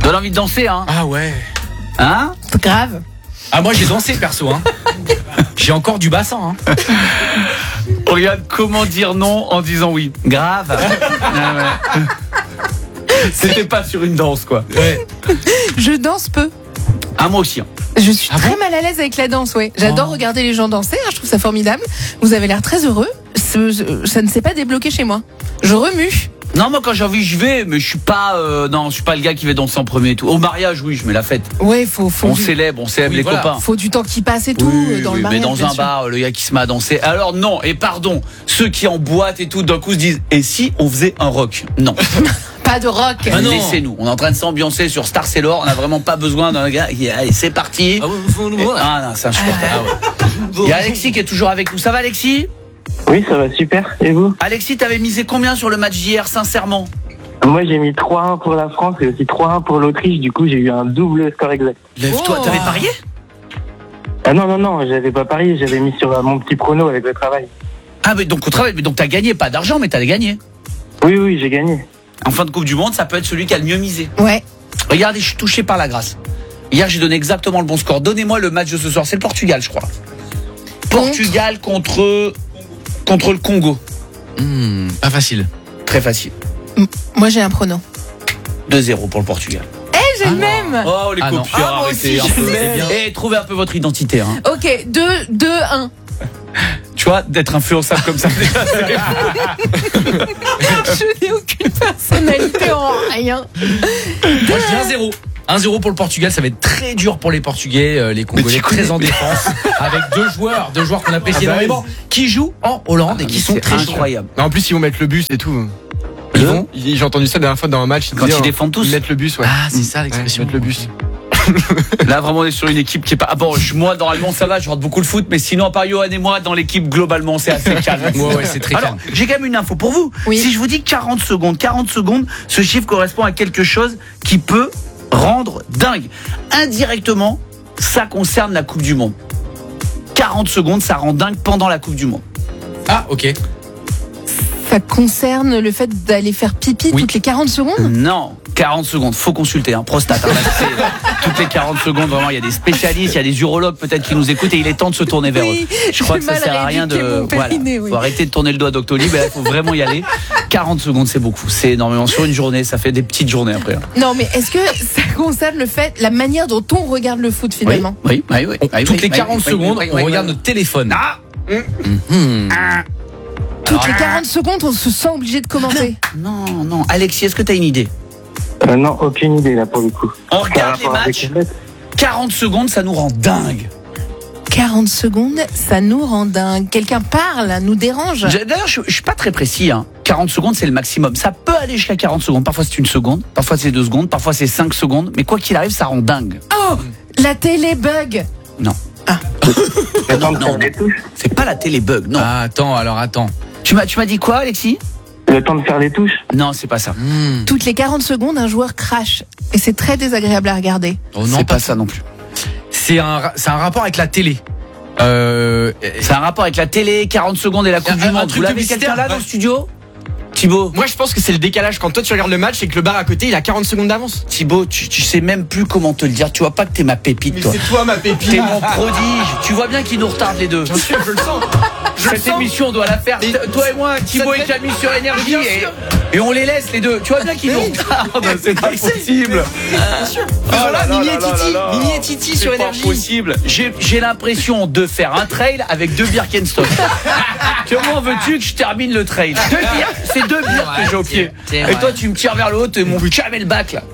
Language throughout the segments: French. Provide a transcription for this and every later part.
Donne envie de danser, hein. Ah ouais. Hein? Grave. Ah moi j'ai dansé perso hein. J'ai encore du bassin hein. Regarde comment dire non en disant oui. Grave. Ah ouais. C'était pas sur une danse, quoi. Ouais. Je danse peu. Ah, moi aussi. Hein. Je suis Ah très bon mal à l'aise avec la danse, ouais. J'adore regarder les gens danser, hein, je trouve ça formidable. Vous avez l'air très heureux. Ça ne s'est pas débloqué chez moi. Je remue. Non, moi quand j'ai envie, je vais, mais je suis pas le gars qui va danser en premier et tout. Au mariage, oui, je mets la fête. Ouais, faut On du, célèbre Oui, les voilà. copains. faut du temps qui passe et tout Oui, dans oui, le mais mariage. dans bien un sûr. bar, le gars qui se met à danser. Alors non, et pardon, ceux qui en boîte et tout, d'un coup se disent, et si on faisait un rock? Non. Pas de rock. Ah non. Laissez-nous. On est en train de s'ambiancer sur Star Sailor. On n'a vraiment pas besoin d'un gars. Allez, c'est parti. Ah non, c'est insupportable. Il y a Alexis qui est toujours avec nous. Ça va, Alexis? Oui, ça va super. Et vous? Alexis, t'avais misé combien sur le match d'hier, sincèrement? Moi, j'ai mis 3-1 pour la France et aussi 3-1 pour l'Autriche. Du coup, j'ai eu un double score exact. Lève-toi, Oh. t'avais parié? Ah non, j'avais pas parié. J'avais mis sur mon petit prono avec le travail. Ah, mais donc au travail, donc t'as gagné, pas d'argent, mais t'as gagné. Oui, j'ai gagné. En fin de Coupe du Monde, ça peut être celui qui a le mieux misé. Ouais. Regardez, je suis touché par la grâce. Hier, j'ai donné exactement le bon score. Donnez-moi le match de ce soir. C'est le Portugal, je crois. Portugal contre le Congo. Pas facile. Très facile. Moi j'ai un prono. 2-0 pour le Portugal. J'ai le même. Oh, les Ah non. copieurs, Ah, moi arrêtez aussi, un peu. je sais. Et trouvez un peu votre identité. Hein. Ok, 2-1. Tu vois, d'être influençable comme ça. Je n'ai aucune personnalité en rien. Moi je dis 1-0. 1-0 pour le Portugal, ça va être très dur pour les Portugais, les Congolais très en défense, avec deux joueurs qu'on apprécie énormément, qui jouent en Hollande et qui sont C'est très incroyable. Non, en plus, ils vont mettre le bus et tout. J'ai entendu ça la dernière fois dans un match. Quand ils défendent tous. Ils mettent le bus, ouais. Ah, c'est ça Ouais, l'expression. ils mettent le bus. Là, vraiment, on est sur une équipe qui est pas. Ah bon, moi, normalement, ça va, je regarde beaucoup le foot, mais sinon, à part Johan et moi, dans l'équipe, globalement, c'est assez calme. Ouais, c'est très Alors, calme. j'ai quand même une info pour vous. Oui. Si je vous dis 40 secondes, ce chiffre correspond à quelque chose qui peut rendre dingue. Indirectement, ça concerne la Coupe du Monde. 40 secondes, ça rend dingue pendant la Coupe du Monde. Ah, ok. Ça concerne le fait d'aller faire pipi Oui. toutes les 40 secondes. Non, 40 secondes, faut consulter, hein, prostate. Hein, là, toutes les 40 secondes, vraiment, il y a des spécialistes, il y a des urologues peut-être qui nous écoutent et il est temps de se tourner vers Oui, eux. Je crois j'ai que ça mal sert à rien rééduqué de. mon périnée, oui. Faut arrêter de tourner le doigt à Doctolib, il faut vraiment y aller. 40 secondes, c'est beaucoup, c'est énormément. Sur une journée, ça fait des petites journées après. Hein. Non, mais est-ce que ça concerne le fait, la manière dont on regarde le foot finalement? Oui. Toutes les 40 secondes, on regarde notre téléphone. Ah Toutes les 40 secondes, on se sent obligé de commenter. Non. Alexis, est-ce que tu as une idée? Non, aucune idée là pour le coup. On Par regarde les rapport avec matchs, les fêtes. 40 secondes, ça nous rend dingue. 40 secondes, ça nous rend dingue. Quelqu'un parle, nous dérange. D'ailleurs, je suis pas très précis. Hein. 40 secondes, c'est le maximum. Ça peut aller jusqu'à 40 secondes. Parfois, c'est une seconde. Parfois, c'est 2 secondes. Parfois, c'est 5 secondes. Mais quoi qu'il arrive, ça rend dingue. Oh, la télé bug. Non. Le temps de non, faire non. les touches. C'est pas la télé bug. Non. Ah, attends. Tu m'as dit quoi, Alexis? Le temps de faire les touches. Non, c'est pas ça. Toutes les 40 secondes, un joueur crache. Et c'est très désagréable à regarder. Oh non, c'est pas ça non plus. C'est un rapport avec la télé. C'est un rapport avec la télé, 40 secondes et la Coupe Un du Monde. truc Vous l'avez publicitaire, quelqu'un là ouais. dans le studio? Thibaut, Moi, je pense que c'est le décalage. Quand toi, tu regardes le match et que le bar à côté, il a 40 secondes d'avance. Thibaut, tu sais même plus comment te le dire. Tu vois pas que t'es ma pépite, toi. toi, ma pépite. T'es mon prodige. Tu vois bien qu'il nous retarde les deux. Bien sûr, je le sens. Cette émission, on doit la faire. Et- Toi et moi, Thibaut et ça Camille sur Énergie. Bien sûr. Et on les laisse les deux. Tu vois bien qu'ils nous retardent. C'est pas possible. Voilà, Mimi et Titi. Mimi et Titi sur C'est pas Énergie. possible. J'ai l'impression de faire un trail avec 2 Birkenstock. Comment veux-tu que je termine le trail? C'est 2 bières que j'ai au pied. C'est Et vrai. toi, tu me tires vers le haut, t'es mon camelback là.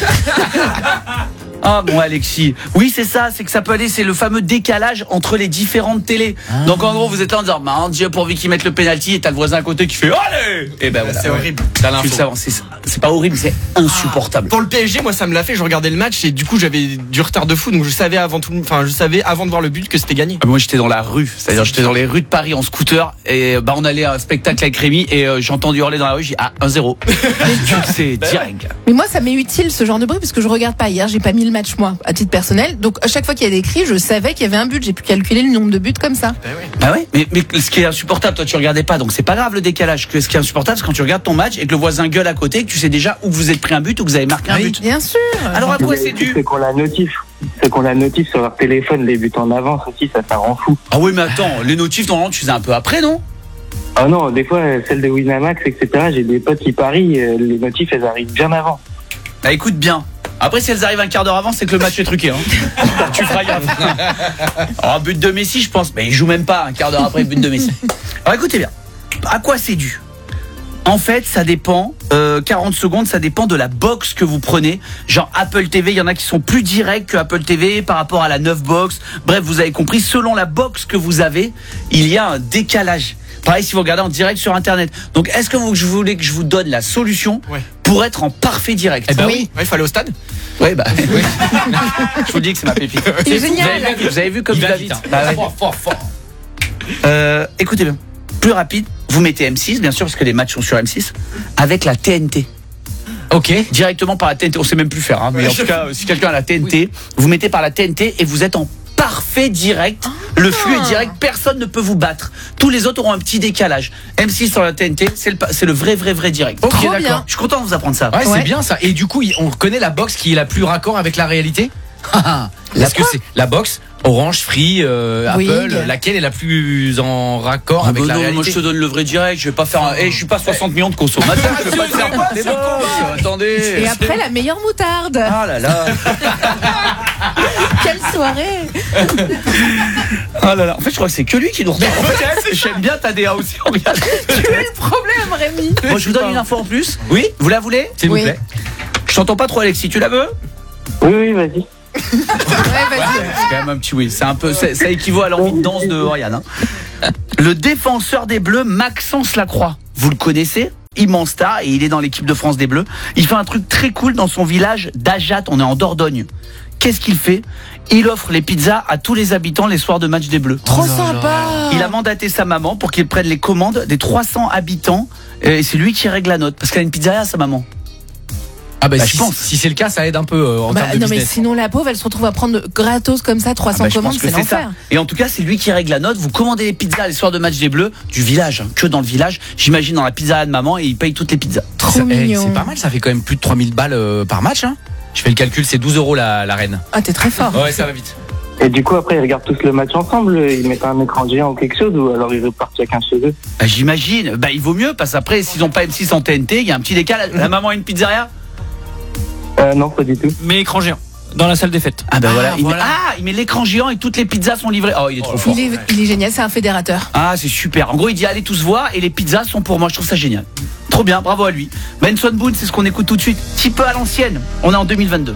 Ah bon, Alexis. Oui, c'est ça, c'est que ça peut aller, c'est le fameux décalage entre les différentes télés. Donc en gros, vous êtes là en disant, bah, Dieu, pourvu qu'ils mettent le penalty, et t'as le voisin à côté qui fait, allez! Et ben voilà. C'est horrible. Tu T'as le l'info. sais, c'est pas horrible, c'est insupportable. Pour le PSG, moi, ça me l'a fait. Je regardais le match et du coup, j'avais du retard de fou. Donc, je savais avant de voir le but que c'était gagné. Ah, moi, j'étais dans la rue, c'est-à-dire j'étais dans les rues de Paris en scooter et bah on allait à un spectacle avec Rémi et j'ai entendu hurler dans la rue, j'ai dit 1-0. Tu le sais direct. Mais moi, ça m'est utile ce genre de bruit parce que je regarde pas. Hier, j'ai pas mis le match moi, à titre personnel. Donc à chaque fois qu'il y a des cris, je savais qu'il y avait un but. J'ai pu calculer le nombre de buts comme ça. Bah ouais, mais ce qui est insupportable, toi tu regardais pas, donc c'est pas grave le décalage. Ce qui est insupportable, c'est quand tu regardes ton match et que le voisin gueule à côté, que tu sais déjà où vous êtes pris un but ou que vous avez marqué un but. Bien sûr. Alors à quoi c'est dû? C'est qu'on la notif. C'est qu'on la notif sur leur téléphone, les buts en avance aussi, ça rend fou. Ah oui, mais attends, les notifs normalement tu faisais un peu après, non? Ah non, des fois, celle de Winamax, etc., j'ai des potes qui parient, les notifs, elles arrivent bien avant. Bah écoute bien. Après, si elles arrivent un quart d'heure avant, c'est que le match est truqué. Hein. Tu feras gaffe. Alors, but de Messi, je pense. Mais il joue même pas un quart d'heure après le but de Messi. Alors écoutez bien. À quoi c'est dû? En fait, ça dépend. 40 secondes, ça dépend de la box que vous prenez. Genre Apple TV, il y en a qui sont plus directs que Apple TV par rapport à la 9 box. Bref, vous avez compris. Selon la box que vous avez, il y a un décalage. Pareil si vous regardez en direct sur Internet. Donc, est-ce que vous voulez que je vous donne la solution pour être en parfait direct? Eh ben oui. Il faut aller au stade. Oui, bah. Oui. Je vous dis que c'est ma pépite. C'est génial. Vous avez vu comme il va vite. Bah ouais. Fort. Écoutez bien. Plus rapide, vous mettez M6, bien sûr, parce que les matchs sont sur M6, avec la TNT. Ok. Directement par la TNT. On sait même plus faire, hein, mais en tout cas, si quelqu'un a la TNT, vous mettez par la TNT et vous êtes en parfait direct. Le flux est direct, personne ne peut vous battre. Tous les autres auront un petit décalage. M6 sur la TNT, c'est le vrai direct. Ok, Trop d'accord. bien. Je suis content de vous apprendre ça. Ouais, Ouais. c'est bien ça. Et du coup, on reconnaît la box qui est la plus raccord avec la réalité. Est-ce que c'est la box Orange, Free, Apple, laquelle est la plus en raccord avec la réalité? Moi je te donne le vrai direct, je vais pas faire un... je suis pas 60 millions de consommateurs, je vais pas te faire des box. Attendez. Et après la meilleure moutarde. Ah là là. Quelle soirée. Ah là là. En fait, je crois que c'est que lui qui nous regarde. En fait, j'aime bien Tadea aussi. Regarde. Tu es le problème, Rémi. Bon, je vous donne une info en plus. Oui, Vous la voulez? s'il Oui. vous plaît. Je t'entends pas trop, Alexis. Tu la veux? Oui, vas-y. Ouais, vas-y. C'est quand même un petit oui. C'est un peu, ça équivaut à l'envie de danse de Oriane. Hein. Le défenseur des Bleus, Maxence Lacroix. Vous le connaissez? Immense star et il est dans l'équipe de France des Bleus. Il fait un truc très cool dans son village d'Ajat. On est en Dordogne. Qu'est-ce qu'il fait? Il offre les pizzas à tous les habitants les soirs de match des Bleus. Trop sympa. Il a mandaté sa maman pour qu'il prenne les commandes des 300 habitants et c'est lui qui règle la note parce qu'elle a une pizzeria sa maman. Ah bah, Bah, si, je pense. si c'est le cas, ça aide un peu en termes de non mais business. sinon la pauvre elle se retrouve à prendre gratos comme ça 300 Bah, je commandes, pense que c'est l'enfer. ça. Et en tout cas, c'est lui qui règle la note. Vous commandez les pizzas les soirs de match des Bleus du village, hein, que dans le village. J'imagine dans la pizzeria de maman et il paye toutes les pizzas. Trop mignon. C'est pas mal, ça fait quand même plus de 3000 balles par match. Hein. Je fais le calcul, c'est 12 € la reine. Ah t'es très fort. Ouais, ça va vite. Et du coup, après, ils regardent tous le match ensemble, ils mettent un écran géant ou quelque chose, ou alors ils repartent chacun chez eux. Bah, j'imagine. Bah, il vaut mieux parce qu'après, s'ils ont pas M6 en TNT, il y a un petit décalage. La maman a une pizzeria? Non, pas du tout. Mais écran géant. Dans la salle des fêtes. Ah, bah voilà. voilà. Il met l'écran géant et toutes les pizzas sont livrées. Oh, il est trop fort. Il est génial, c'est un fédérateur. Ah, c'est super. En gros, il dit allez tous voir et les pizzas sont pour moi. Je trouve ça génial. Trop bien, bravo à lui. Benson Boone, c'est ce qu'on écoute tout de suite. Petit peu à l'ancienne. On est en 2022.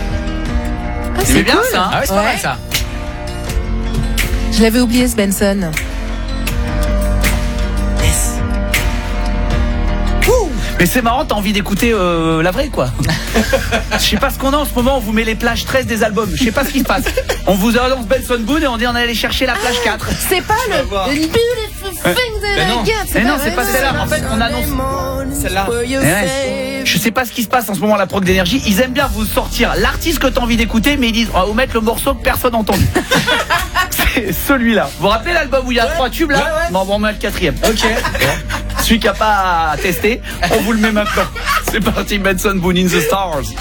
Ah, C'est bien ça. Hein. Ah ouais, c'est pas mal ça. Je l'avais oublié ce Benson. Mais c'est marrant, t'as envie d'écouter la vraie quoi. Je sais pas ce qu'on a en ce moment, on vous met les plages 13 des albums. Je sais pas ce qui se passe. On vous annonce Benson Boone et on dit on est allé chercher la plage 4. C'est pas le Beautiful Things that I Get. Mais non, c'est pas celle-là. En fait, on annonce Celle-là. Je sais pas ce qui se passe en ce moment à la proc d'énergie. Ils aiment bien vous sortir l'artiste que t'as envie d'écouter, mais ils disent on va vous mettre le morceau que personne n'a entendu. C'est celui-là. Vous vous rappelez l'album où il y a 3 tubes là? Bon, on va en mettre le 4e. Ok. Celui qui a pas testé, on vous le met maintenant. C'est parti, Benson Boone in the Stars.